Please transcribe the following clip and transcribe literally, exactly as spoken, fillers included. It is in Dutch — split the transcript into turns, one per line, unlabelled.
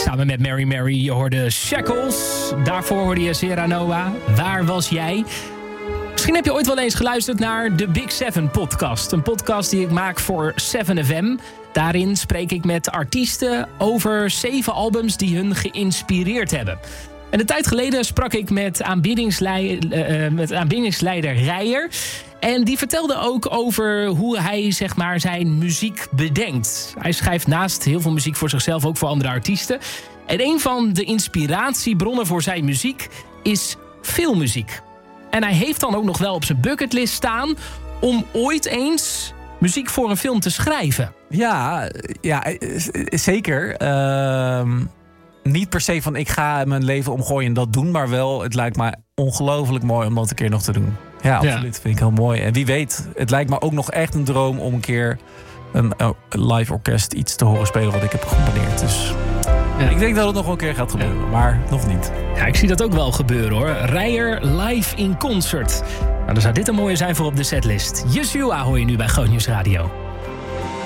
Samen met Mary Mary, je hoorde Shackles. Daarvoor hoorde je Sera Noah. Waar was jij? Misschien heb je ooit wel eens geluisterd naar de Big Seven podcast. Een podcast die ik maak voor seven F M. Daarin spreek ik met artiesten over zeven albums die hun geïnspireerd hebben. En een tijd geleden sprak ik met, aanbiddingsleider, uh, met aanbiddingsleider Reijer. En die vertelde ook over hoe hij zeg maar, zijn muziek bedenkt. Hij schrijft naast heel veel muziek voor zichzelf ook voor andere artiesten. En een van de inspiratiebronnen voor zijn muziek is filmmuziek. En hij heeft dan ook nog wel op zijn bucketlist staan om ooit eens muziek voor een film te schrijven.
Ja, ja zeker. Uh, niet per se van ik ga mijn leven omgooien en dat doen, maar wel, het lijkt me ongelooflijk mooi om dat een keer nog te doen. Ja, absoluut. Ja. Vind ik heel mooi. En wie weet, het lijkt me ook nog echt een droom om een keer een, een live orkest iets te horen spelen wat ik heb gecomponeerd. Dus ja. Ik denk dat het nog wel een keer gaat gebeuren, ja. Maar nog niet.
Ja, ik zie dat ook wel gebeuren hoor. Reijer live in concert. Nou, dan zou dit een mooie zijn voor op de setlist. Yeshua hoor je nu bij Groot Nieuws Radio.